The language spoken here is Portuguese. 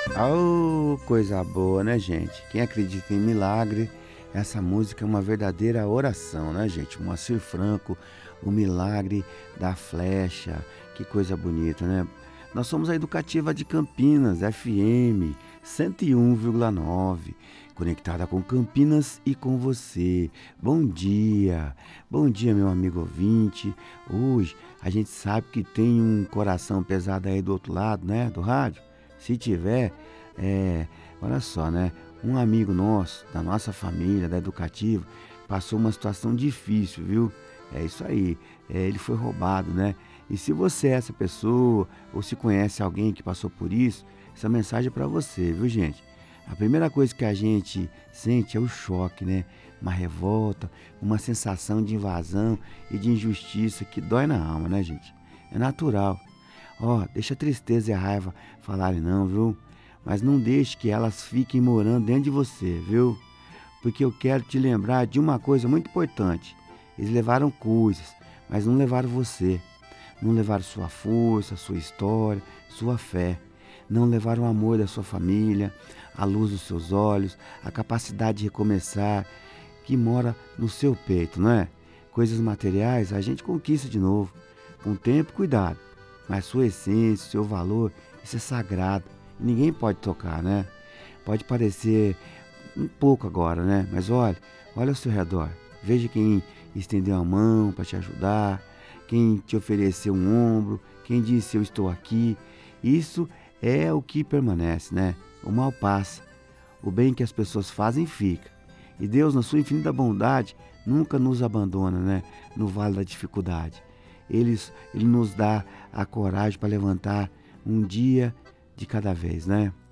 Oh, coisa boa, né, gente? Quem acredita em milagre, essa música é uma verdadeira oração, né, gente? Moacir Franco, o milagre da flecha. Que coisa bonita, né? Nós somos a Educativa de Campinas, FM 101,9, conectada com Campinas e com você. Bom dia. Bom dia, meu amigo ouvinte. Hoje a gente sabe que tem um coração pesado aí do outro lado, né, do rádio. Se tiver, é, olha só, né? Um amigo nosso, da nossa família, da Educativa, passou uma situação difícil, viu? É isso aí. Ele foi roubado, né? E se você é essa pessoa, ou se conhece alguém que passou por isso, essa mensagem é para você, viu, gente? A primeira coisa que a gente sente é o choque, né? Uma revolta, uma sensação de invasão e de injustiça que dói na alma, né, gente? É natural. Ó, deixa a tristeza e a raiva falarem não, viu? Mas não deixe que elas fiquem morando dentro de você, viu? Porque eu quero te lembrar de uma coisa muito importante. Eles levaram coisas, mas não levaram você. Não levaram sua força, sua história, sua fé. Não levaram o amor da sua família, a luz dos seus olhos, a capacidade de recomeçar que mora no seu peito, não é? Coisas materiais a gente conquista de novo, com tempo e cuidado. Mas sua essência, seu valor, isso é sagrado. E ninguém pode tocar, né? Pode parecer um pouco agora, né? Mas olha ao seu redor. Veja quem estendeu a mão para te ajudar, quem te ofereceu um ombro, quem disse eu estou aqui. Isso é o que permanece, né? O mal passa, o bem que as pessoas fazem fica. E Deus, na sua infinita bondade, nunca nos abandona, né? No vale da dificuldade. Ele nos dá a coragem para levantar um dia de cada vez, né?